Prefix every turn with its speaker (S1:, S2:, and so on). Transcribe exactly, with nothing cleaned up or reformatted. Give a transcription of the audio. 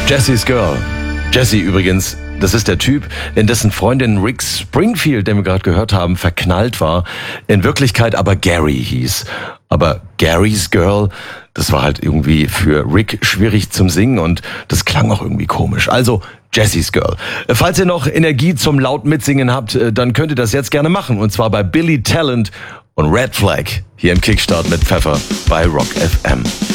S1: Jesse's Girl. Jesse übrigens, das ist der Typ, in dessen Freundin Rick Springfield, den wir gerade gehört haben, verknallt war, in Wirklichkeit aber Gary hieß. Aber Gary's Girl, das war halt irgendwie für Rick schwierig zum Singen und das klang auch irgendwie komisch. Also Jesse's Girl. Falls ihr noch Energie zum laut Mitsingen habt, dann könnt ihr das jetzt gerne machen. Und zwar bei Billy Talent und Red Flag hier im Kickstart mit Pfeffer bei Rock F M.